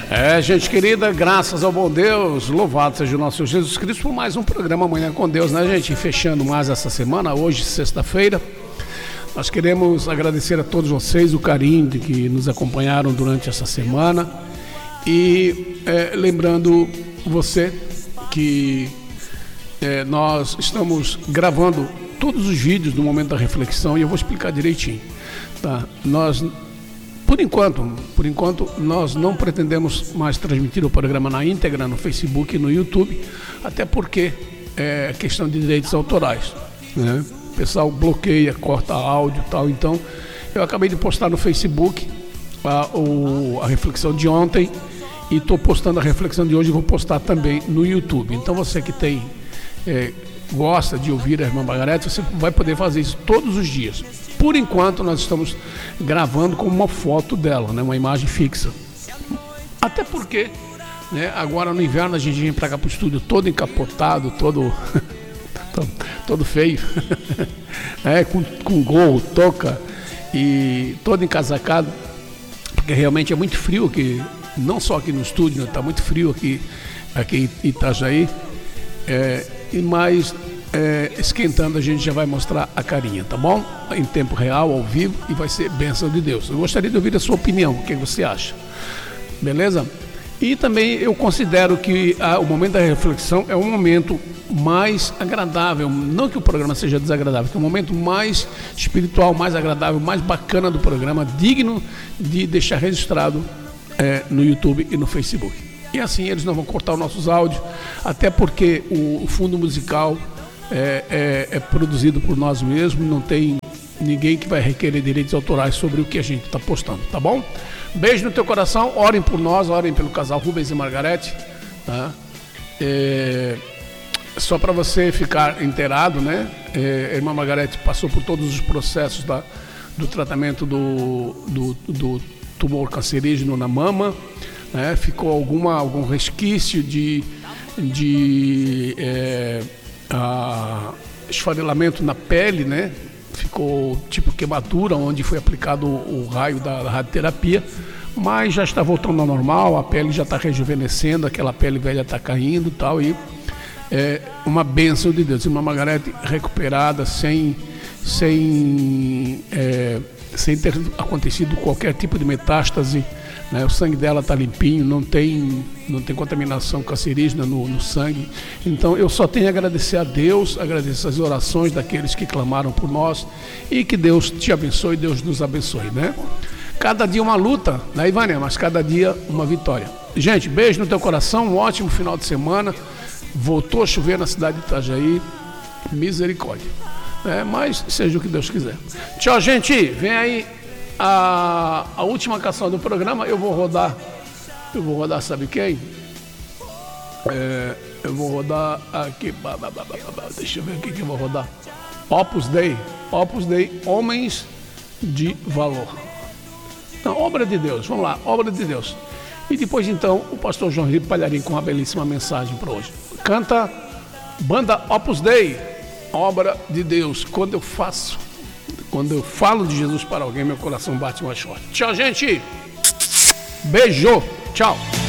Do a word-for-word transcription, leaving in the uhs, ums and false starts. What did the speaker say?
É, gente querida, graças ao bom Deus, louvado seja o nosso Senhor Jesus Cristo por mais um programa Manhã com Deus, né, gente? E fechando mais essa semana, hoje, sexta-feira, nós queremos agradecer a todos vocês o carinho de que nos acompanharam durante essa semana e é, lembrando você que é, nós estamos gravando todos os vídeos do Momento da Reflexão e eu vou explicar direitinho, tá? Nós... Por enquanto, por enquanto, nós não pretendemos mais transmitir o programa na íntegra, no Facebook e no YouTube, até porque é questão de direitos autorais, né? O pessoal bloqueia, corta áudio e tal. Então, eu acabei de postar no Facebook a, o, a reflexão de ontem e estou postando a reflexão de hoje e vou postar também no YouTube. Então, você que tem, é, gosta de ouvir a irmã Margarete, você vai poder fazer isso todos os dias. Por enquanto, nós estamos gravando com uma foto dela, né? Uma imagem fixa. Até porque, né, agora no inverno a gente vem para cá para o estúdio todo encapotado, todo, todo feio, é, com, com gorro, touca e todo encasacado, porque realmente é muito frio aqui, não só aqui no estúdio, está, né? Muito frio aqui, aqui em Itajaí, é, e mais... É, esquentando, a gente já vai mostrar a carinha, tá bom? Em tempo real, ao vivo, e vai ser bênção de Deus. Eu gostaria de ouvir a sua opinião, o que você acha, beleza? E também eu considero que ah, o momento da reflexão é um momento mais agradável, não que o programa seja desagradável, que é um momento mais espiritual, mais agradável, mais bacana do programa, digno de deixar registrado é, no YouTube e no Facebook. E assim eles não vão cortar os nossos áudios, até porque o, o fundo musical É, é, é produzido por nós mesmos, não tem ninguém que vai requerer direitos autorais sobre o que a gente está postando, tá bom? Beijo no teu coração, orem por nós, orem pelo casal Rubens e Margarete, tá? É, só para você ficar inteirado, né? É, a irmã Margarete passou por todos os processos da, do tratamento do, do, do tumor cancerígeno na mama, né? Ficou alguma, algum resquício de... de é, a esfarelamento na pele, né? Ficou tipo queimadura onde foi aplicado o, o raio da, da radioterapia, mas já está voltando ao normal, a pele já está rejuvenescendo, aquela pele velha está caindo e tal, e é uma bênção de Deus. Uma Margarete recuperada, sem, sem, é, sem ter acontecido qualquer tipo de metástase, né? O sangue dela está limpinho, não tem, não tem contaminação cancerígena no, no sangue. Então eu só tenho a agradecer a Deus, agradecer as orações daqueles que clamaram por nós e que Deus te abençoe, Deus nos abençoe, né? Cada dia uma luta, né, Ivânia? Mas cada dia uma vitória. Gente, beijo no teu coração, um ótimo final de semana. Voltou a chover na cidade de Itajaí, misericórdia, é, mas seja o que Deus quiser. Tchau, gente, vem aí A, a última canção do programa. Eu vou rodar Eu vou rodar, sabe quem? É, eu vou rodar aqui. Deixa eu ver o que eu vou rodar. Opus Dei Opus Dei, Homens de Valor. Então, obra de Deus, vamos lá, obra de Deus. E depois então o pastor João Ribeiro Palharim com uma belíssima mensagem para hoje. Canta banda Opus Dei, obra de Deus. Quando eu faço Quando eu falo de Jesus para alguém, meu coração bate mais forte. Tchau, gente. Beijo. Tchau.